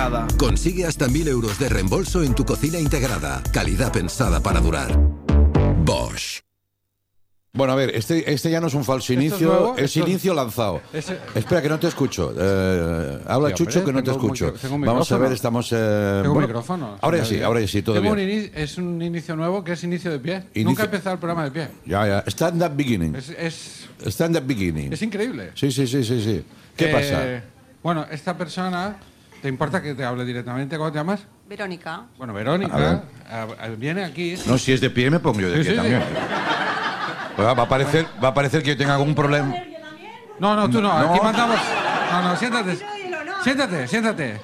integrada. Consigue hasta 1.000 euros de reembolso en tu cocina integrada. Calidad pensada para durar. Bosch. Bueno, a ver, este ya no es un falso inicio, es inicio lanzado. Espera, que no te escucho. Habla, sí, Chucho, que no te escucho. Vamos a ver, estamos... tengo un micrófono. Ahora ya sí, todo bien. Es un inicio nuevo que es inicio de pie. Nunca he empezado el programa de pie. Ya. Stand up beginning. Stand up beginning. Es increíble. Sí. ¿Qué pasa? Bueno, esta persona... ¿Te importa que te hable directamente? ¿Cómo te llamas? Verónica. Bueno, Verónica viene aquí... No, si es de pie me pongo yo de pie también. Pues va a parecer que yo tenga algún problema. No, tú no. Aquí mandamos... No, siéntate. Siéntate.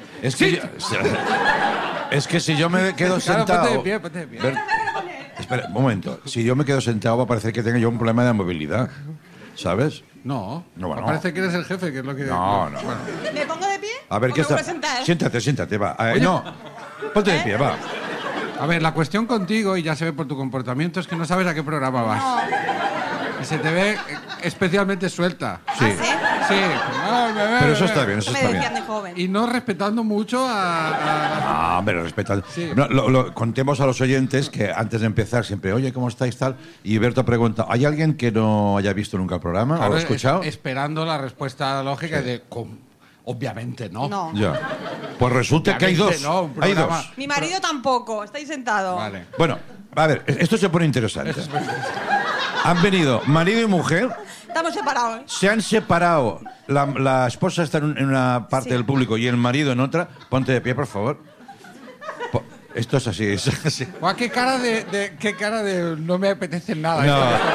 Es que si yo me quedo sentado... Ponte de pie. Espera, un momento. Si yo me quedo sentado va a parecer que tenga yo un problema de movilidad. ¿Sabes? No. Parece que eres el jefe, que es lo que... No. Bueno. ¿Me pongo de pie? A ver, ¿qué está? Siéntate, va. No, ponte de pie, va. A ver, la cuestión contigo, y ya se ve por tu comportamiento, es que no sabes a qué programa vas. No. Y se te ve especialmente suelta. Sí. ¿Sí? Pero eso está bien, de joven. Y no respetando mucho a... hombre, respetando. Sí. No, contemos a los oyentes que antes de empezar siempre, oye, ¿cómo estáis tal? Y Berto pregunta, ¿hay alguien que no haya visto nunca el programa? Claro, ¿O lo ha escuchado? Esperando la respuesta lógica de... Obviamente no. Ya. Pues resulta que hay dos. Hay dos. Mi marido tampoco. Estáis sentados. Vale. Bueno, a ver, esto se pone interesante. Han venido marido y mujer. Estamos separados. Se han separado. La esposa está en una parte del público y el marido en otra. Ponte de pie, por favor. Esto es así. Guau, qué cara de no me apetece nada.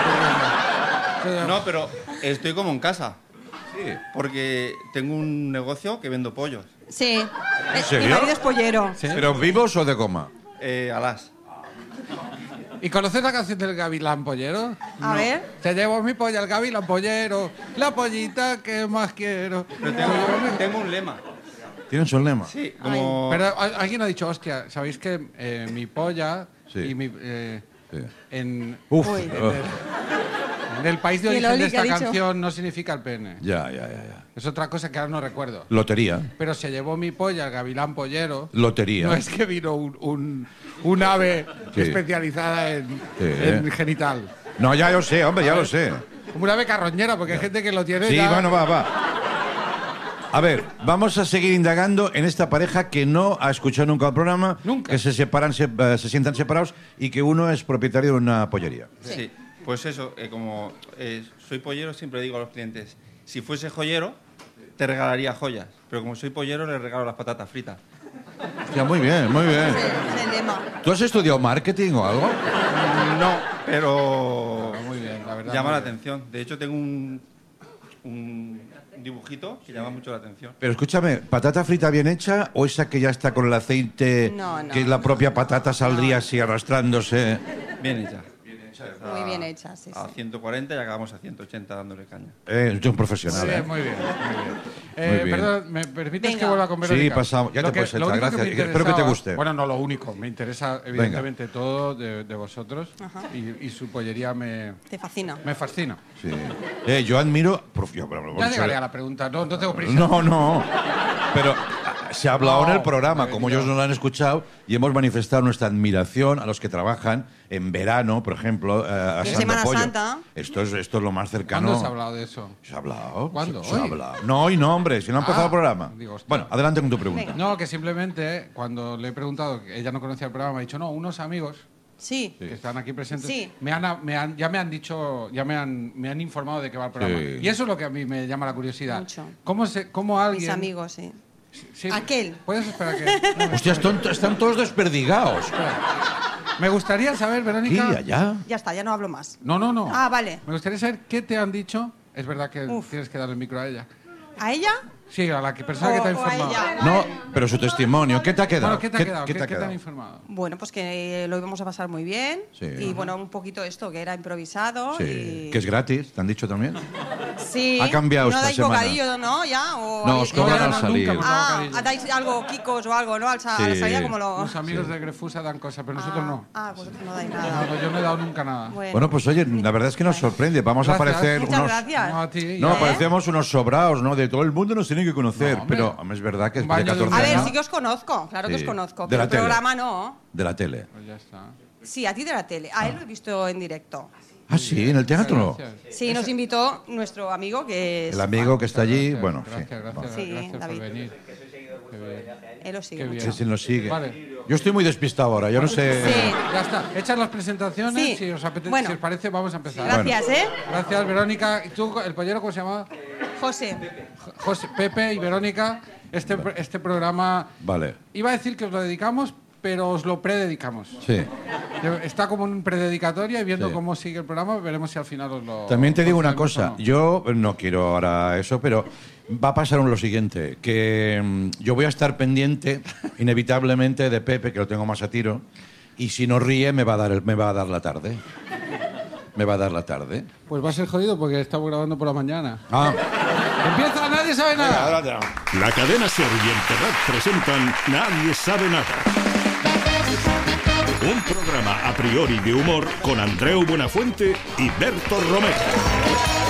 No, pero estoy como en casa. Sí. Porque tengo un negocio que vendo pollos. Sí. ¿En serio? Mi marido es pollero. ¿Sí? ¿Pero vivos o de goma? Alas. ¿Y conoces la canción del Gavilán Pollero? A ver. Te llevo mi polla al Gavilán Pollero, la pollita que más quiero. Pero tengo un lema. ¿Tienes un lema? Sí, como... Pero alguien ha dicho, hostia, ¿sabéis que mi polla y mi... En el país de origen de esta canción no significa el pene. Ya. Es otra cosa que ahora no recuerdo. Lotería. Pero se llevó mi polla al Gavilán Pollero. Lotería. No es que vino un ave especializada en genital. No, ya lo sé, hombre, ya lo sé. Como un ave carroñera, porque hay gente que lo tiene. Sí, bueno, va. A ver, vamos a seguir indagando en esta pareja que no ha escuchado nunca el programa. Nunca. Que se separan, se sientan separados y que uno es propietario de una pollería. Sí. Pues eso, como soy pollero, siempre digo a los clientes, si fuese joyero, te regalaría joyas. Pero como soy pollero, le regalo las patatas fritas. Hostia, muy bien. Es el lema. ¿Tú has estudiado marketing o algo? No, pero muy bien, la verdad. Llama la atención. De hecho, tengo un dibujito que llama mucho la atención. Pero escúchame, ¿patata frita bien hecha o esa que ya está con el aceite, que la propia patata saldría así arrastrándose? Bien hecha. Muy bien hecha, sí. A 140 y acabamos a 180 dándole caña. Yo un profesional. Sí, muy bien. Perdón, ¿me permites que vuelva con Verónica? Sí, pasamos. Ya te puedes sentar, gracias. Espero que te guste. Bueno, no lo único. Me interesa, evidentemente, todo de vosotros. Y su pollería me... Te fascina. Me fascina. Sí. Yo admiro... Ya llegaré a la pregunta. No tengo prisa. No. Pero se ha hablado en el programa, como ellos no lo han escuchado, y hemos manifestado nuestra admiración a los que trabajan en verano, por ejemplo, a Semana Santa. Esto es lo más cercano. ¿Cuándo se ha hablado de eso? ¿Se ha hablado? ¿Cuándo? Se ha hablado. No, hoy no, hombre, si no ha empezado el programa. Bueno, adelante con tu pregunta. No, que simplemente cuando le he preguntado, que ella no conocía el programa, me ha dicho, no, unos amigos que están aquí presentes, ya me han dicho, ya me han informado de qué va el programa. Sí. Y eso es lo que a mí me llama la curiosidad. Mucho. ¿Cómo alguien... Mis amigos, sí. Sí, aquel. ¿Puedes esperar que...? Hostia, están todos desperdigados. Me gustaría saber, Verónica... Sí, ya está, ya no hablo más. No. Ah, vale. Me gustaría saber qué te han dicho. Es verdad que tienes que darle el micro a ella. ¿A ella? Sí, a la persona que te ha informado. No, pero su testimonio. ¿Qué te ha quedado? Bueno, ¿qué te ha quedado? ¿Qué te han informado? Bueno, pues que lo íbamos a pasar muy bien. Sí. Y bueno, un poquito esto, que era improvisado. Sí. Que es gratis, ¿te han dicho también? Sí. Ha cambiado esta semana. ¿No dais bocadillo, no? ¿Ya? No, os cobran al salir. ¿Dais algo, kikos o algo, no? A la salida, como lo... Los amigos de Grefusa dan cosas, pero nosotros no. Vosotros no dais nada. No, yo no he dado nunca nada. Bueno, pues oye, la verdad es que nos sorprende. Vamos a parecer Muchas gracias. No, parecemos unos sobraos, ¿no? De todo el mundo nos tiene tiene que conocer, pero es verdad que es de 14 años. A ver, sí que os conozco, claro que os conozco, pero el programa no. De la tele. Pues ya está. Sí, a ti de la tele. A él lo he visto en directo. Ah, sí, en el teatro. Sí, nos invitó nuestro amigo que es... El amigo que está allí, bueno, gracias por venir. Él lo sigue. Sí, nos sigue. Vale. Yo estoy muy despistado ahora, yo no sé... Sí. Ya está. Hechas las presentaciones, sí. si os apetece, bueno. si os parece, vamos a empezar. Gracias, bueno. Gracias, Verónica. ¿Y tú, el pollero, cómo se llama? José. Pepe y Verónica. Este programa... Vale. Iba a decir que os lo dedicamos, pero os lo prededicamos. Sí. Está como un prededicatoria y viendo cómo sigue el programa, veremos si al final os lo... También te digo una cosa, yo no quiero ahora eso, pero va a pasar lo siguiente, que yo voy a estar pendiente inevitablemente de Pepe, que lo tengo más a tiro, y si no ríe me va a dar la tarde. Me va a dar la tarde. Pues va a ser jodido porque estamos grabando por la mañana. Ah. ¡Empieza! ¡Nadie sabe nada! La cadena SER y el Terrat presentan Nadie sabe nada. Un programa a priori de humor con Andreu Buenafuente y Berto Romero.